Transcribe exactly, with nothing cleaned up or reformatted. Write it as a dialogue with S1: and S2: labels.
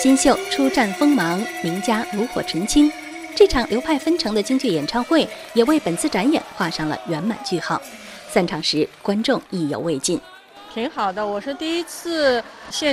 S1: 新秀初绽锋芒，名家炉火纯青。这场流派纷呈的京剧演唱会也为本次展演画上了圆满句号。散场时，观众意犹未尽。
S2: 挺好的，我是第一次现